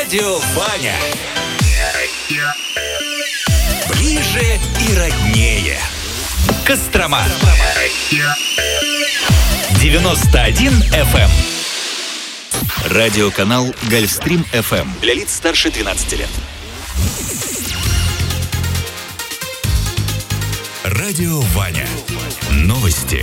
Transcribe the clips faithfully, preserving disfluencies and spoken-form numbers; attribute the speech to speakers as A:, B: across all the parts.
A: Радио Ваня. Ближе и роднее. Кострома. девяносто один эф эм. Радиоканал Гольфстрим эф эм для лиц старше двенадцати лет. Радио Ваня. Новости.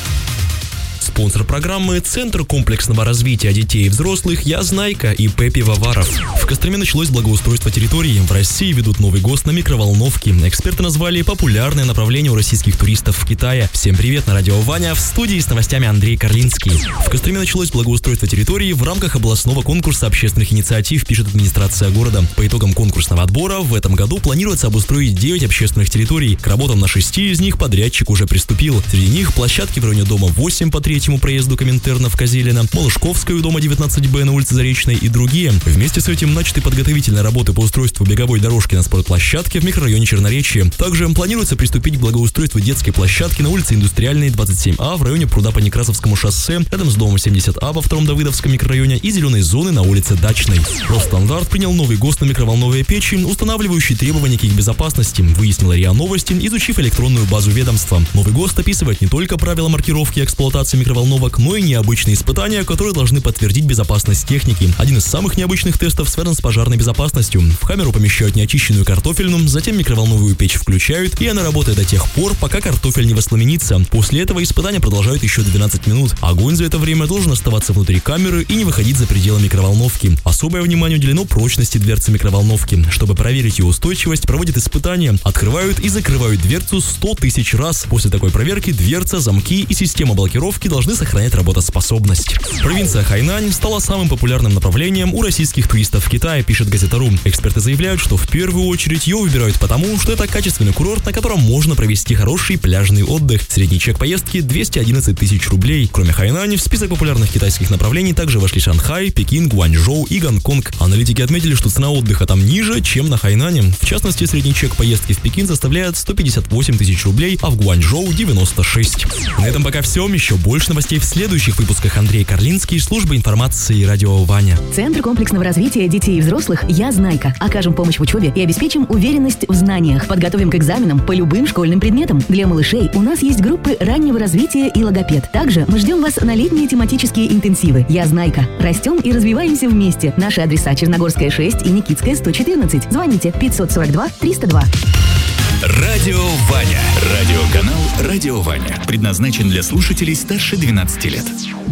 B: Спонсор программы — Центр комплексного развития детей и взрослых «Я Знайка» и Пеппи Ваваров. В Костроме началось благоустройство территории. В России ведут новый ГОСТ на микроволновке. Эксперты назвали популярное направление у российских туристов в Китае. Всем привет, на радио Ваня, в студии с новостями Андрей Карлинский. В Костроме началось благоустройство территории в рамках областного конкурса общественных инициатив, пишет администрация города. По итогам конкурсного отбора в этом году планируется обустроить девять общественных территорий. К работам на шести из них подрядчик уже приступил. Среди них площадки в районе дома восемь по третьему проезду Коминтерна в Козелино, Малышковская у дома девятнадцать бэ на улице Заречной и другие. Вместе с этим начаты подготовительные работы по устройству беговой дорожки на спортплощадке в микрорайоне Черноречье. Также планируется приступить к благоустройству детской площадки на улице Индустриальной двадцать семь а в районе пруда по Некрасовскому шоссе, рядом с домом семьдесят а во втором Давыдовском микрорайоне и зеленой зоны на улице Дачной. Росстандарт принял новый ГОСТ на микроволновые печи, устанавливающий требования к их безопасности, выяснила РИА Новости, изучив электронную базу ведомства. Новый ГОСТ описывает не только правила маркировки и эксплуатации микроволновок, но и необычные испытания, которые должны подтвердить безопасность техники. Один из самых необычных тестов связан с пожарной безопасностью. В камеру помещают неочищенную картофельную, затем микроволновую печь включают, и она работает до тех пор, пока картофель не воспламенится. После этого испытания продолжают еще двенадцать минут. Огонь за это время должен оставаться внутри камеры и не выходить за пределы микроволновки. Особое внимание уделено прочности дверцы микроволновки. Чтобы проверить ее устойчивость, проводят испытания. Открывают и закрывают дверцу сто тысяч раз. После такой проверки дверца, замки и система блокировки должны сохранять работоспособность. Провинция Хайнань стала самым популярным направлением у российских туристов в Китае, пишет газета РУ. Эксперты заявляют, что в первую очередь ее выбирают потому, что это качественный курорт, на котором можно провести хороший пляжный отдых. Средний чек поездки двести одиннадцать тысяч рублей. Кроме Хайнани, в список популярных китайских направлений также вошли Шанхай, Пекин, Гуанчжоу и Гонконг. Аналитики отметили, что цена отдыха там ниже, чем на Хайнане. В частности, средний чек поездки в Пекин составляет сто пятьдесят восемь тысяч рублей, а в Гуанчжоу девяносто шесть. На этом пока все. Еще больше новостей в следующих выпусках. Андрей Карлинский, служба информации радио Ваня.
C: Центр комплексного развития детей и взрослых «Я Знайка». Окажем помощь в учебе и обеспечим уверенность в знаниях. Подготовим к экзаменам по любым школьным предметам. Для малышей у нас есть группы раннего развития и логопед. Также мы ждем вас на летние тематические интенсивы. «Я Знайка». Растем и развиваемся вместе. Наши адреса: Черногорская шесть и Никитская сто четырнадцать. Звоните пятьсот сорок два триста два.
A: Радио Ваня. Радиоканал Радио Ваня. Предназначен для слушателей старше двенадцати лет.